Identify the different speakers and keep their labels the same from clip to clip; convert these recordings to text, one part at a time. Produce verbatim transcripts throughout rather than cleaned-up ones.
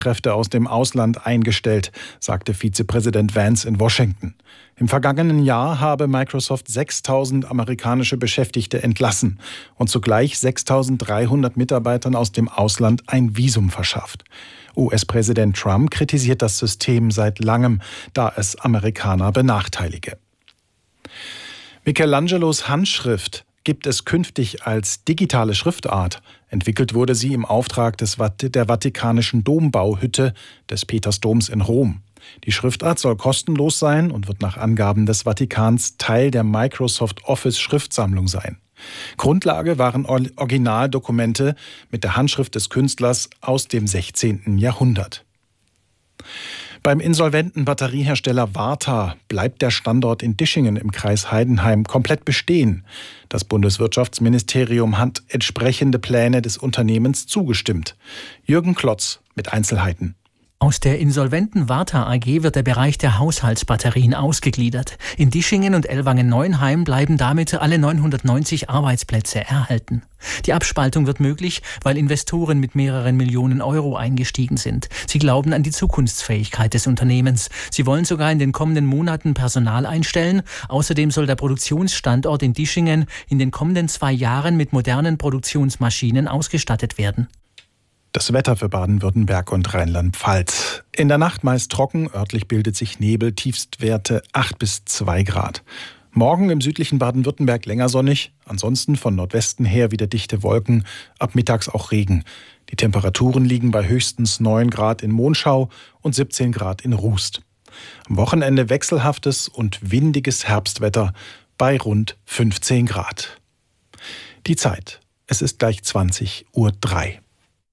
Speaker 1: Kräfte aus dem Ausland eingestellt, sagte Vizepräsident Vance in Washington. Im vergangenen Jahr habe Microsoft sechstausend amerikanische Beschäftigte entlassen und zugleich sechstausenddreihundert Mitarbeitern aus dem Ausland ein Visum verschafft. U S-Präsident Trump kritisiert das System seit langem, da es Amerikaner benachteilige. Michelangelos Handschrift gibt es künftig als digitale Schriftart. Entwickelt wurde sie im Auftrag des Vat- der Vatikanischen Dombauhütte des Petersdoms in Rom. Die Schriftart soll kostenlos sein und wird nach Angaben des Vatikans Teil der Microsoft Office Schriftsammlung sein. Grundlage waren Originaldokumente mit der Handschrift des Künstlers aus dem sechzehnten Jahrhundert. Beim insolventen Batteriehersteller Varta bleibt der Standort in Dischingen im Kreis Heidenheim komplett bestehen. Das Bundeswirtschaftsministerium hat entsprechende Pläne des Unternehmens zugestimmt. Jürgen Klotz mit Einzelheiten.
Speaker 2: Aus der insolventen Varta A G wird der Bereich der Haushaltsbatterien ausgegliedert. In Dischingen und Ellwangen-Neuenheim bleiben damit alle neunhundertneunzig Arbeitsplätze erhalten. Die Abspaltung wird möglich, weil Investoren mit mehreren Millionen Euro eingestiegen sind. Sie glauben an die Zukunftsfähigkeit des Unternehmens. Sie wollen sogar in den kommenden Monaten Personal einstellen. Außerdem soll der Produktionsstandort in Dischingen in den kommenden zwei Jahren mit modernen Produktionsmaschinen ausgestattet werden.
Speaker 1: Das Wetter für Baden-Württemberg und Rheinland-Pfalz. In der Nacht meist trocken, örtlich bildet sich Nebel, Tiefstwerte acht bis zwei Grad. Morgen im südlichen Baden-Württemberg länger sonnig, ansonsten von Nordwesten her wieder dichte Wolken, ab mittags auch Regen. Die Temperaturen liegen bei höchstens neun Grad in Monschau und siebzehn Grad in Rust. Am Wochenende wechselhaftes und windiges Herbstwetter bei rund fünfzehn Grad. Die Zeit, es ist gleich zwanzig Uhr drei.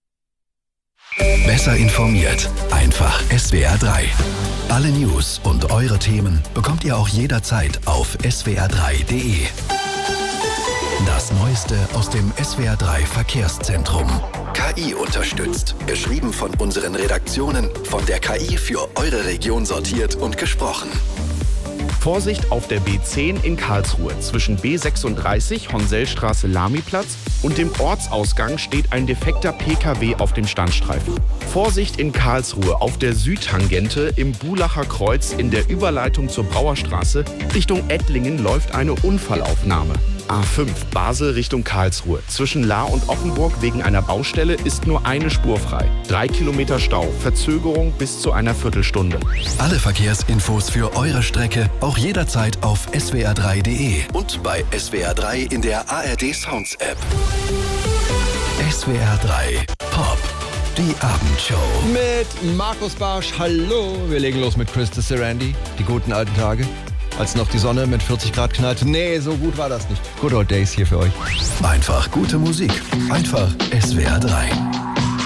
Speaker 3: Besser informiert, einfach S W R drei. Alle News und eure Themen bekommt ihr auch jederzeit auf s w r drei punkt d e. Das Neueste aus dem S W R drei Verkehrszentrum. K I unterstützt. Geschrieben von unseren Redaktionen, von der K I für eure Region sortiert und gesprochen.
Speaker 4: Vorsicht auf der B zehn in Karlsruhe. Zwischen B sechsunddreißig, Honsellstraße-Lamy-Platz und dem Ortsausgang steht ein defekter P K W auf dem Standstreifen. Vorsicht in Karlsruhe auf der Südtangente im Bulacher Kreuz in der Überleitung zur Brauerstraße. Richtung Ettlingen läuft eine Unfallaufnahme. A fünf Basel Richtung Karlsruhe. Zwischen Lahr und Offenburg wegen einer Baustelle ist nur eine Spur frei. Drei Kilometer Stau, Verzögerung bis zu einer Viertelstunde.
Speaker 3: Alle Verkehrsinfos für eure Strecke auch jederzeit auf s w r drei punkt d e und bei S W R drei in der A R D Sounds App. S W R drei Pop, die Abendshow.
Speaker 5: Mit Markus Barsch, hallo. Wir legen los mit Chris Sarandon, die guten alten Tage. Als noch die Sonne mit vierzig Grad knallte. Nee, so gut war das nicht. Good old days hier für euch.
Speaker 3: Einfach gute Musik. Einfach S W R drei.